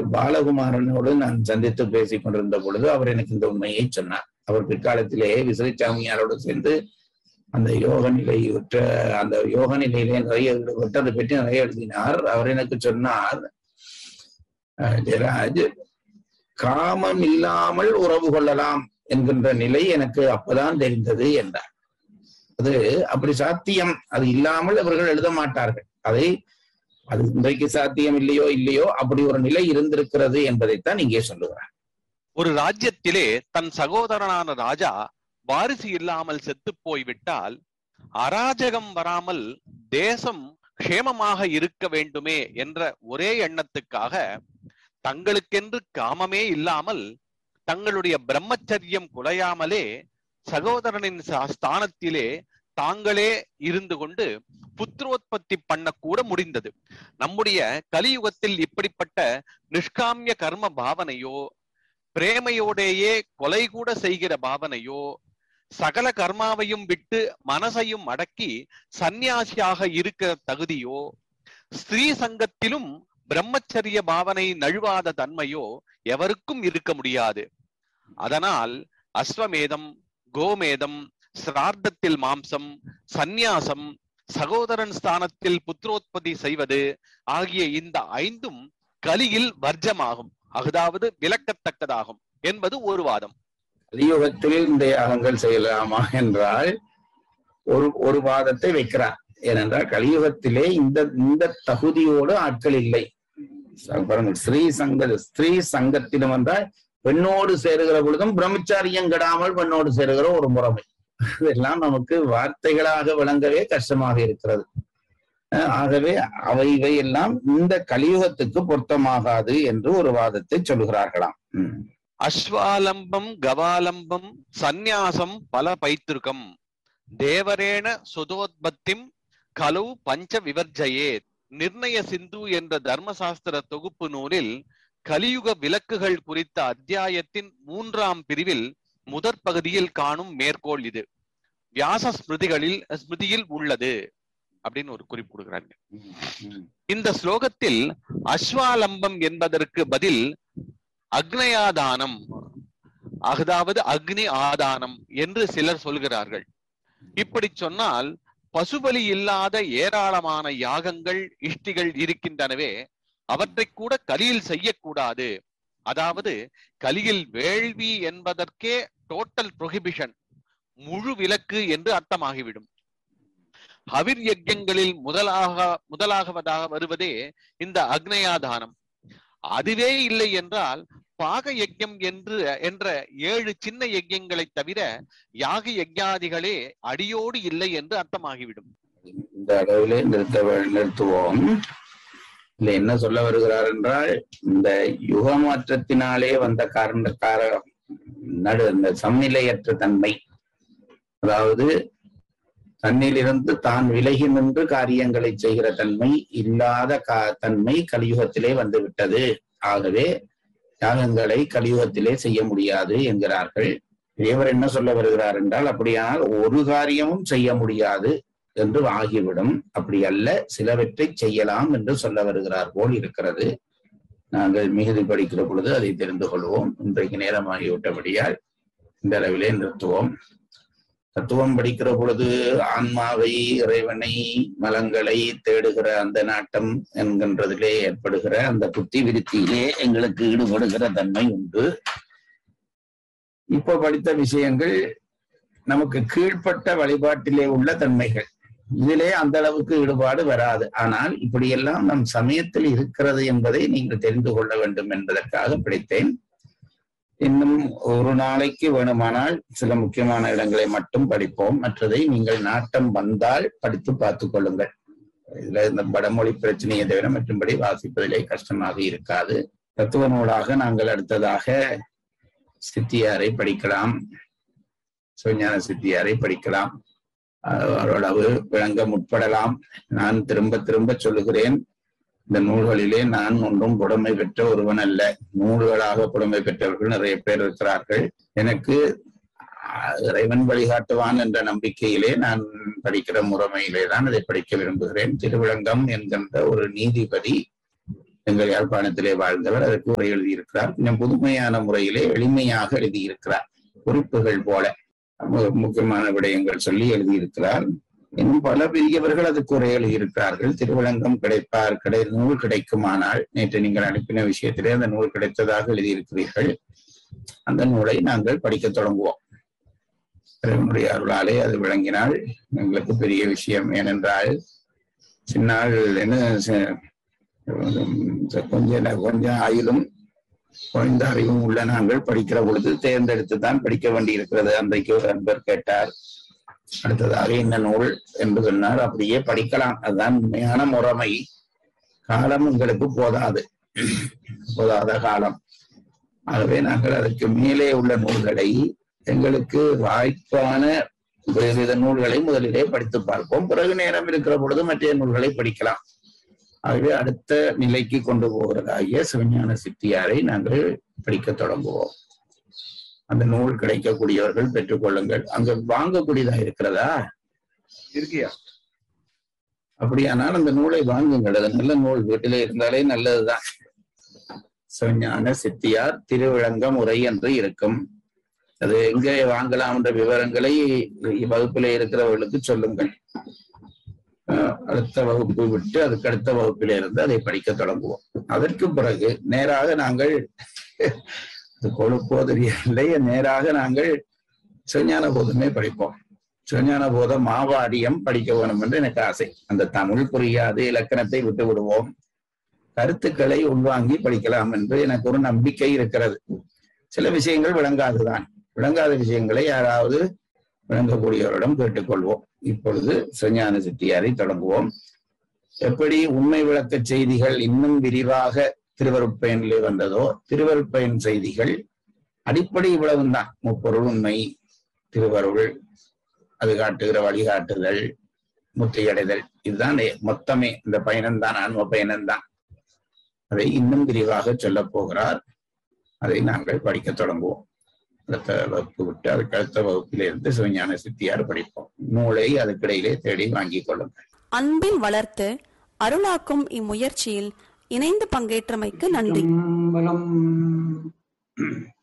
பாலகுமாரனோடு நான் சந்தித்து பேசிக் கொண்டிருந்த பொழுது அவர் எனக்கு இந்த உண்மையை சொன்னார். அவர் பிற்காலத்திலே விசிறிச்சாமியாரோடு சேர்ந்து அந்த யோக நிலை அந்த யோக நிலையிலே நிறைய ஈடுபட்டு பற்றி நிறைய எழுதினார். அவர் எனக்கு சொன்னார், ஜெயராஜ், காமம் இல்லாமல் உறவு கொள்ளலாம் என்கின்ற நிலை எனக்கு அப்பதான் தெரிந்தது என்றார். அது அப்படி சாத்தியம், அது இல்லாமல் அவர்கள் எழுத மாட்டார்கள். அது இன்றைக்கு சாத்தியம் இல்லையோ அப்படி ஒரு நிலை இருந்திருக்கிறது என்பதைத்தான் இங்கே சொல்லுகிறார். ஒரு ராஜ்யத்திலே தன் சகோதரனான ராஜா வாரிசு இல்லாமல் செத்து போய்விட்டால் அராஜகம் வராமல் தேசம் க்ஷேமமாக இருக்க வேண்டுமே என்ற ஒரே எண்ணத்துக்காக தங்களுக்கென்று காமமே இல்லாமல் தங்களுடைய பிரம்மச்சரியம் குலையாமலே சகோதரனின் ஸ்தானத்திலே தாங்களே இருந்து கொண்டு புத்திரோத்பத்தி பண்ணக்கூட முடிந்தது. நம்முடைய கலியுகத்தில் இப்படிப்பட்ட நிஷ்காமிய கர்ம பாவனையோ, பிரேமையோடையே கொலை கூட செய்கிற பாவனையோ, சகல கர்மாவையும் விட்டு மனசையும் அடக்கி சந்நியாசியாக இருக்கிற தகுதியோ, ஸ்திரீ சங்கத்திலும் பிரம்மச்சரிய பாவனை நழுவாத தன்மையோ எவருக்கும் இருக்க முடியாது. அதனால் அஸ்வமேதம், கோமேதம், சிரார்த்தத்தில் மாம்சம், சந்நியாசம், சகோதரன் ஸ்தானத்தில் புத்திரோத்பத்தி செய்வது ஆகிய இந்த 5ம் கலியில் வர்ஜமாகும், அதாவது விலக்கத்தக்கதாகும் என்பது ஒரு வாதம். கலியுகத்தில் இந்த யாகங்கள் செய்யலாமா என்றால் ஒரு வாதத்தை வைக்கிறார். ஏனென்றால் கலியுகத்திலே இந்த தகுதியோடு ஆட்கள் இல்லை. ஸ்திரீ சங்கத்திலும் என்றால் பெண்ணோடு சேருகிற பொழுதும் பிரம்மச்சாரியம் கெடாமல் பெண்ணோடு சேருகிற ஒரு முறைமை. இதெல்லாம் நமக்கு வார்த்தைகளாக விளங்கவே கஷ்டமாக இருக்கிறது. ஆகவே இவை எல்லாம் இந்த கலியுகத்துக்கு பொருத்தமாகாது என்று ஒரு வாதத்தை சொல்லுகிறார்களாம். அஸ்வாலம்பம் கவாலம்பம் சந்நியாசம் பல பைத்திருக்கம் தேவரேன சுதோத்பத்திம் கலு பஞ்ச விவர்ஜயே நிர்ணய சிந்து என்ற தர்மசாஸ்திர தொகுப்பு நூலில் கலியுக விளக்குகள் குறித்த அத்தியாயத்தின் 3ஆம் பிரிவில் முதற் பகுதியில் காணும் மேற்கோள் இது. வியாச ஸ்மிருதியில் உள்ளது அப்படின்னு ஒரு குறிப்பு கொடுக்கிறாங்க. இந்த ஸ்லோகத்தில் அஸ்வாலம்பம் என்பதற்கு பதில் அக்னயாதானம், அதாவது அக்னி ஆதானம் என்று சிலர் சொல்கிறார்கள். இப்படி சொன்னால் பசுபலி இல்லாத ஏராளமான யாகங்கள் இஷ்டிகள் இருக்கின்றனவே, அவற்றை கூட கலியில் செய்யக்கூடாது. அதாவது கலியில் வேள்வி என்பதற்கே டோட்டல் ப்ரொஹிபிஷன், முழு விலக்கு என்று அர்த்தமாகிவிடும். ஹவிர் யஜ்யங்களில் முதலாகவதாக வருவதே இந்த அக்னயாதானம். அதுவே இல்லை என்றால் பாக யஜ்யம் என்ற 7 சின்ன யஜ்யங்களை தவிர யாக யஜ்யாதிகளே அடியோடு இல்லை என்று அர்த்தமாகிவிடும். இந்த அளவிலே நிறுத்துவோம். இல்ல என்ன சொல்ல வருகிறார் என்றால், இந்த யுக மாற்றத்தினாலே வந்த இந்த சமநிலையற்ற தன்மை, அதாவது தன்னிலிருந்து தான் விலகி நின்று காரியங்களை செய்கிற தன்மை இல்லாத தன்மை கலியுகத்திலே வந்து விட்டது. ஆகவே யாகங்களை கலியுகத்திலே செய்ய முடியாது என்கிறார்கள். இவர் என்ன சொல்ல வருகிறார் என்றால், அப்படியானால் ஒரு காரியமும் செய்ய முடியாது என்று ஆகிவிடும். அப்படி அல்ல, சிலவற்றை செய்யலாம் என்று சொல்ல வருகிறார் போல் இருக்கிறது. நாங்கள் மிகுதி படிக்கிற பொழுது அதை தெரிந்து கொள்வோம். இன்றைக்கு நேரமாகிவிட்டபடியால் இந்த அளவிலே நிறுத்துவோம். தத்துவம் படிக்கிற பொழுது ஆன்மாவை, இறைவனை, மலங்களை தேடுகிற அந்த நாட்டம் என்கின்றதிலே ஏற்படுகிற அந்த புத்தி விருத்தியிலே எங்களுக்கு ஈடுபடுகிற தன்மை உண்டு. இப்போ படித்த விஷயங்கள் நமக்கு கீழ்ப்பட்ட வழிபாட்டிலே உள்ள தன்மைகள். இதிலே அந்த அளவுக்கு ஈடுபாடு வராது. ஆனால் இப்படியெல்லாம் நம் சமயத்தில் இருக்கிறது என்பதை நீங்கள் தெரிந்து கொள்ள வேண்டும் என்பதற்காக படித்தேன். இன்னும் ஒரு நாளைக்கு வேணுமானால் சில முக்கியமான இடங்களை மட்டும் படிப்போம். மற்றதை நீங்கள் நாட்டம் வந்தால் படித்து பார்த்துக் கொள்ளுங்கள். இதுல இந்த வடமொழி பிரச்சனையை தவிர மற்றும்படி வாசிப்பதிலே கஷ்டமாக இருக்காது. தத்துவ நூலாக நாங்கள் அடுத்ததாக சித்தியாரை படிக்கலாம், சிவஞான சித்தியாரை படிக்கலாம். ஓரளவு விளங்க முற்படலாம். நான் திரும்ப திரும்ப சொல்லுகிறேன், இந்த நூல்களிலே நான் ஒன்றும் புடமை பெற்ற ஒருவன் அல்ல. நூல்களாக புடமை பெற்றவர்கள் நிறைய பேர் இருக்கிறார்கள். எனக்கு இறைவன் வழிகாட்டுவான் என்ற நம்பிக்கையிலே நான் படிக்கிற முறைமையிலே தான் அதை படிக்க விரும்புகிறேன். திருவிளங்கம் என்கின்ற ஒரு நீதிபதி எங்கள் யாழ்ப்பாணத்திலே வாழ்ந்தவர் அதற்கு உரை எழுதியிருக்கிறார். கொஞ்சம் புதுமையான முறையிலே எளிமையாக எழுதியிருக்கிறார். குறிப்புகள் போல முக்கியமான விடயங்கள் சொல்லி எழுதியிருக்கிறார். இன்னும் பல பெரியவர்கள் அதுக்கு உரை எழுதியிருக்கிறார்கள். திருவிளங்கம் நூல் கிடைக்குமானால், நேற்று நீங்கள் அனுப்பின விஷயத்திலே அந்த நூல் கிடைத்ததாக எழுதியிருக்கிறீர்கள். அந்த நூலை நாங்கள் படிக்க தொடங்குவோம். என்னுடைய அருளாலே அது விளங்கினால் எங்களுக்கு பெரிய விஷயம். ஏனென்றால் சின்னால் கொஞ்சம் ஆயிலும் குறைந்த அறிவும் உள்ள நாங்கள் படிக்கிற பொழுது தேர்ந்தெடுத்து தான் படிக்க வேண்டி இருக்கிறது. அன்றைக்கு ஒரு அன்பர் கேட்டார், அடுத்ததாக என்ன நூல் என்று சொன்னார். அப்படியே படிக்கலாம், அதுதான் உண்மையான முறைமை. காலம் உங்களுக்கு போதாத காலம். ஆகவே நாங்கள் அதற்கு மேலே உள்ள நூல்களை, எங்களுக்கு வாய்ப்பான வேறு நூல்களை முதலிலே படித்து பார்ப்போம். பிறகு நேரம் இருக்கிற பொழுது மற்ற நூல்களை படிக்கலாம். ஆகவே அடுத்த நிலைக்கு கொண்டு போகிறதாகிய சிவஞான சித்தியாரை நாங்கள் படிக்க தொடங்குவோம். அந்த நூல் கிடைக்கக்கூடியவர்கள் பெற்றுக்கொள்ளுங்கள். அங்க வாங்கக்கூடியதா இருக்கிறதா? இருக்கியா? அப்படியானால் அந்த நூலை வாங்குங்கள். அது நல்ல நூல், வீட்டிலே இருந்தாலே நல்லதுதான். சிவஞான சித்தியார் திருவிளங்கம் உரை என்று இருக்கும். அது எங்கே வாங்கலாம் என்ற விவரங்களை வகுப்பிலே இருக்கிறவர்களுக்கு சொல்லுங்கள். அடுத்த வகுப்பு விட்டு அதுக்கு அடுத்த வகுப்பில இருந்து அதை படிக்க தொடங்குவோம். அதற்கு பிறகு நேராக நாங்கள் கொழுப்போ தெரியவில்லை, நேராக நாங்கள் சிவஞான போதமே படிப்போம். சிவஞான போதம் மாவாடியம் படிக்க வேணும் என்று எனக்கு ஆசை. அந்த தமிழ் புரியாது, இலக்கணத்தை விட்டு விடுவோம், கருத்துக்களை உள்வாங்கி படிக்கலாம் என்று எனக்கு ஒரு நம்பிக்கை இருக்கிறது. சில விஷயங்கள் விளங்காத விஷயங்களை யாராவது விளங்கக்கூடியவரிடம் கேட்டுக்கொள்வோம். இப்பொழுது சிவஞான சித்தியாரை தொடங்குவோம். எப்படி உண்மை விளக்க செய்திகள் இன்னும் விரிவாக திருவருட்பயனிலே வந்ததோ, திருவருட்பயன் செய்திகள் அடிப்படை இவ்வளவுதான். முப்பொருள் உண்மை, திருவருள், அது காட்டுகிற வழிகாட்டுதல், முத்தியடைதல், இதுதான் மொத்தமே. இந்த பயணம்தான், ஆன்ம பயணம்தான். அதை இன்னும் விரிவாக சொல்ல போகிறார். அதை நாங்கள் படிக்க தொடங்குவோம். அடுத்த வகுப்பு விட்டு அதுக்கு அடுத்த வகுப்பிலிருந்து சிவஞான சித்தியார் படிப்போம். நூலை அதுக்கிடையிலே தேடி வாங்கிக் கொள்ளுங்கள். அன்பில் வளர்த்து அருளாக்கும் இம்முயற்சியில் இணைந்து பங்கேற்றமைக்கு நன்றி.